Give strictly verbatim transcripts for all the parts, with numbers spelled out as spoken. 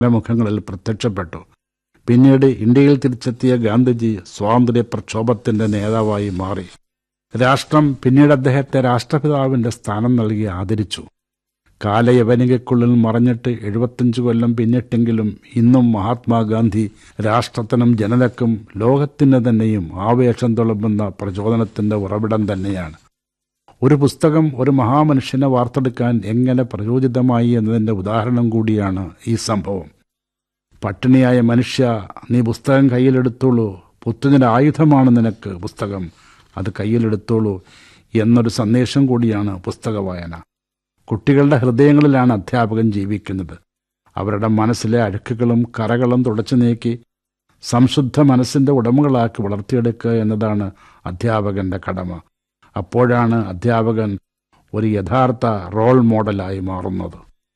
മുഖങ്ങളിൽ പ്രത്യക്ഷപ്പെട്ടു. പിന്നീട് ഇന്ത്യയിൽ തിരിച്ചെത്തിയ ഗാന്ധിജി സ്വാതന്ത്ര്യ പ്രക്ഷോഭത്തിന്റെ നേതാവായി മാറി. രാഷ്ട്രം പിന്നീട് അദ്ദേഹത്തെ രാഷ്ട്രപിതാവിന്റെ സ്ഥാനം നൽകി ആദരിച്ചു. കാലയവനികയ്ക്കുള്ളിൽ മറഞ്ഞിട്ട് എഴുപത്തഞ്ച് കൊല്ലം പിന്നിട്ടെങ്കിലും ഇന്നും മഹാത്മാഗാന്ധി രാഷ്ട്രത്തിനും ജനതയ്ക്കും ലോകത്തിന് തന്നെയും ആവേശം തുളുമ്പുന്ന പ്രചോദനത്തിന്റെ ഉറവിടം തന്നെയാണ്. ഒരു പുസ്തകം ഒരു മഹാമനുഷ്യനെ വാർത്തെടുക്കാൻ എങ്ങനെ പ്രചോദിതമായി എന്നതിൻ്റെ ഉദാഹരണം കൂടിയാണ് ഈ സംഭവം. പട്ടിണിയായ മനുഷ്യ, നീ പുസ്തകം കയ്യിലെടുത്തോളൂ, പുത്തനൊരു ആയുധമാണ് നിനക്ക് പുസ്തകം, അത് കയ്യിലെടുത്തോളൂ എന്നൊരു സന്ദേശം കൂടിയാണ് പുസ്തക വായന. കുട്ടികളുടെ ഹൃദയങ്ങളിലാണ് അധ്യാപകൻ ജീവിക്കുന്നത്. അവരുടെ മനസ്സിലെ അഴുക്കുകളും കറകളും തുടച്ചു നീക്കി സംശുദ്ധ മനസ്സിൻ്റെ ഉടമകളാക്കി വളർത്തിയെടുക്കുക എന്നതാണ് അധ്യാപകന്റെ കടമ. അപ്പോഴാണ് അധ്യാപകൻ ഒരു യഥാർത്ഥ റോൾ മോഡലായി മാറുന്നത്.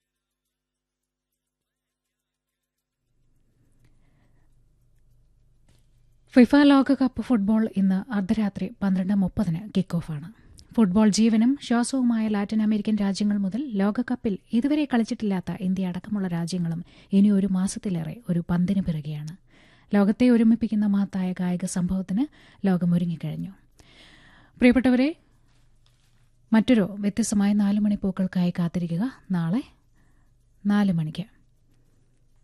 ഫിഫ ലോകകപ്പ് ഫുട്ബോൾ ഇന്ന് അർദ്ധരാത്രി പന്ത്രണ്ട് മുപ്പതിന് കിക്ക് ഓഫാണ്. ഫുട്ബോൾ ജീവനും ശ്വാസവുമായ ലാറ്റിൻ അമേരിക്കൻ രാജ്യങ്ങൾ മുതൽ ലോകകപ്പിൽ ഇതുവരെ കളിച്ചിട്ടില്ലാത്ത ഇന്ത്യ അടക്കമുള്ള രാജ്യങ്ങളും ഇനി ഒരു മാസത്തിലേറെ ഒരു പന്തിന് പിറകെയാണ്. ലോകത്തെ ഒരുമിപ്പിക്കുന്ന മഹത്തായ കായിക സംഭവത്തിന് ലോകമൊരുങ്ങിക്കഴിഞ്ഞു. പ്രിയപ്പെട്ടവരെ, മറ്റൊരു വ്യത്യസ്തമായ നാല് മണിപ്പൂക്കൾക്കായി കാത്തിരിക്കുക. നാളെ നാല് മണിക്ക്